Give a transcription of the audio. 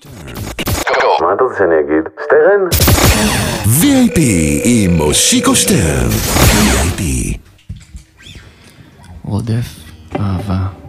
מה אתה רוצה שאני אגיד? שטרן? VIP עם מושיקו שטרן. VIP רודף אהבה.